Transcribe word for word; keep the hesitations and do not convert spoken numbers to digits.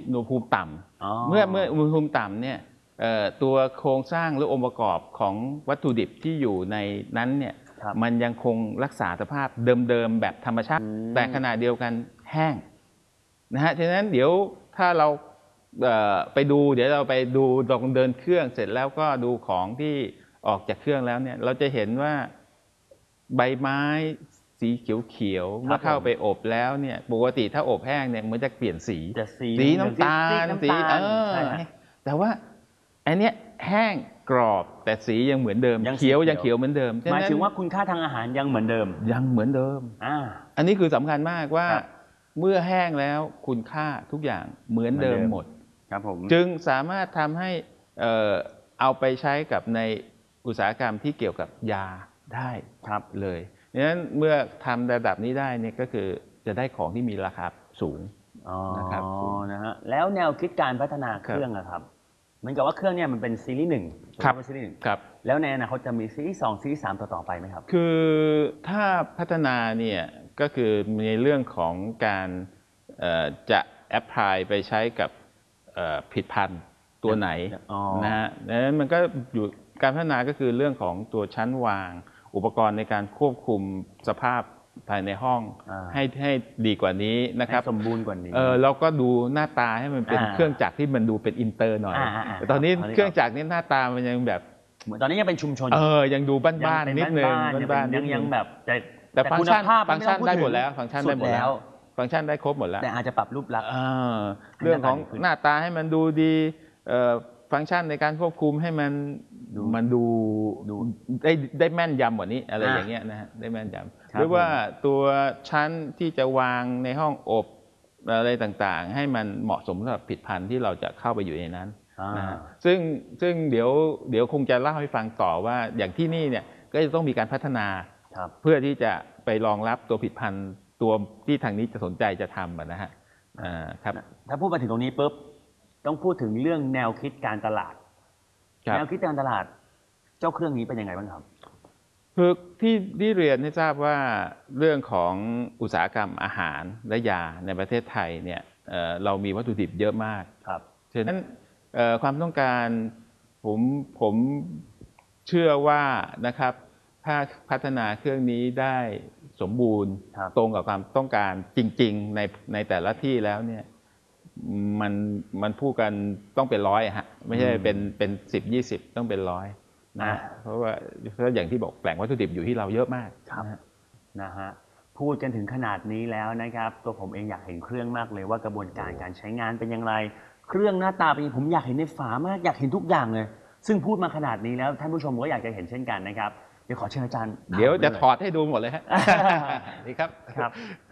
อุณหภูมิต่ำเมื่อเมื่ออุณหภูมิต่ำเนี่ยตัวโครงสร้างหรือองค์ประกอบของวัตถุดิบที่อยู่ในนั้นเนี่ยมันยังคงรักษาสภาพเดิมๆแบบธรรมชาติแต่ขณะเดียวกันแห้งนะฮะฉะนั้นเดี๋ยวถ้าเราไปดูเดี๋ยวเราไปดูลองเดินเครื่องเสร็จแล้วก็ดูของที่ออกจากเครื่องแล้วเนี่ยเราจะเห็นว่าใบไม้สีเขียวๆเมื่อเข้าไปอบแล้วเนี่ยปกติถ้าอบแห้งเนี่ยมันจะเปลี่ยนสีสีน้ำตาลสีเออแต่ว่าอันเนี้ยแห้งกรอบแต่สียังเหมือนเดิมเขียวยังเขียวเหมือนเดิมหมายถึงว่าคุณค่าทางอาหารยังเหมือนเดิมยังเหมือนเดิมอ่าอันนี้คือสำคัญมากว่าเมื่อแห้งแล้วคุณค่าทุกอย่างเหมือนเดิมหมดครับผมจึงสามารถทำให้เอ่อเอาไปใช้กับในอุตสาหกรรมที่เกี่ยวกับยาได้ครับเลยดังนั้นเมื่อทำระดับนี้ได้เนี่ยก็คือจะได้ของที่มีราคาสูงนะครับนะฮะแล้วแนวคิดการพัฒนาเครื่องอะครับเหมือนกับว่าเครื่องเนี่ยมันเป็นซีรีส์หนึ่งครับซีรีส์หนึ่งครับแล้วในอนาคตจะมีซีรีส์สองซีรีส์สามต่อๆไปไหมครับคือถ้าพัฒนาเนี่ยก็คือในเรื่องของการจะแอพพลายไปใช้กับผลิตภัณฑ์ตัวไหนนะฮะนั้นมันก็อยู่การพัฒนาก็คือเรื่องของตัวชั้นวางอุปกรณ์ในการควบคุมสภาพภายในห้องให้ให้ดีกว่านี้นะครับสมบูรณ์กว่านี้เออเราก็ดูหน้าตาให้มันเป็นเครื่องจักรที่มันดูเป็นอินเตอร์หน่อยแต่ตอนนี้เครื่องจักรนี้หน้าตามันยังแบบตอนนี้ยังเป็นชุมชนเออยังดูบ้านๆนิดนึงบ้านๆยังยังแบบแต่ฟังก์ชันฟังก์ชันได้หมดแล้วฟังก์ชันได้หมดแล้วฟังก์ชันได้ครบหมดแล้วแต่อาจจะปรับรูปลักษณ์เรื่องของหน้าตาให้มันดูดีฟังก์ชันในการควบคุมให้มันมันดูได้ได้แม่นยำกว่านี้อะไรอย่างเงี้ยนะฮะได้แม่นยำหรือว่าตัวชั้นที่จะวางในห้องอบอะไรต่างๆให้มันเหมาะสมสำหรับผลิตภัณฑ์ที่เราจะเข้าไปอยู่ในนั้นนะฮะซึ่งซึ่งเดี๋ยวเดี๋ยวคงจะเล่าให้ฟังต่อว่าอย่างที่นี่เนี่ยก็จะต้องมีการพัฒนาเพื่อที่จะไปรองรับตัวผลิตภัณฑ์ตัวที่ทางนี้จะสนใจจะทำนะฮะครับถ้าพูดมาถึงตรงนี้ปุ๊บต้องพูดถึงเรื่องแนวคิดการตลาดแนวคิดการตลาดเจ้าเครื่องนี้เป็นยังไงบ้างครับคือที่ที่เรียนให้ทราบว่าเรื่องของอุตสาหกรรมอาหารและยาในประเทศไทยเนี่ยเรามีวัตถุดิบเยอะมากครับฉะนั้นความต้องการผมผมเชื่อว่านะครับถ้าพัฒนาเครื่องนี้ได้สมบูรณ์ตรงกับความต้องการจริงๆในในแต่ละที่แล้วเนี่ยมันมันพูดกันต้องเป็นร้อยฮะไม่ใช่เป็นเป็นสิบยี่สิบต้องเป็นร้อยนะเพราะว่าเพราะอย่างที่บอกแหล่งวัตถุดิบอยู่ที่เราเยอะมากครับนะฮะพูดกันถึงขนาดนี้แล้วนะครับตัวผมเองอยากเห็นเครื่องมากเลยว่ากระบวนการการใช้งานเป็นอย่างไรเครื่องหน้าตาเป็นผมอยากเห็นในฝามากอยากเห็นทุกอย่างเลยซึ่งพูดมาขนาดนี้แล้วท่านผู้ชมก็อยากจะเห็นเช่นกันนะครับเดี๋ยวขอเชิญอาจารย์เดี๋ยวจะถอดให้ดูหมดเลยฮะดีครับครับ